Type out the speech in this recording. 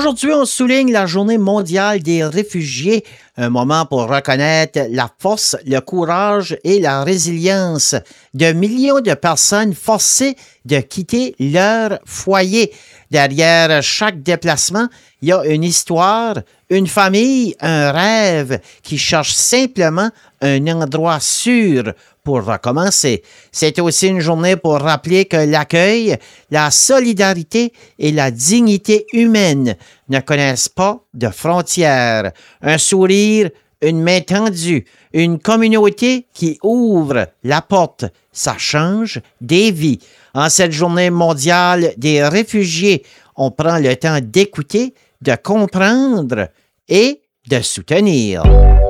Aujourd'hui, on souligne la Journée mondiale des réfugiés, un moment pour reconnaître la force, le courage et la résilience de millions de personnes forcées de quitter leur foyer. Derrière chaque déplacement, il y a une histoire, une famille, un rêve qui cherche simplement un endroit sûr pour recommencer. C'est aussi une journée pour rappeler que l'accueil, la solidarité et la dignité humaine ne connaissent pas de frontières. Un sourire, une main tendue, une communauté qui ouvre la porte, ça change des vies. En cette journée mondiale des réfugiés, on prend le temps d'écouter, de comprendre et de soutenir.